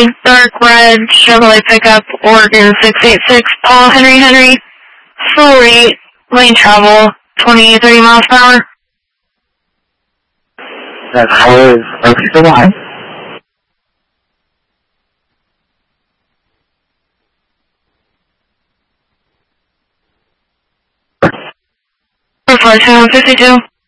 dark red Chevrolet pickup, Oregon 686, Paul Henry, full rate, lane travel, 20-30 miles per hour. That was the line. Flight 152.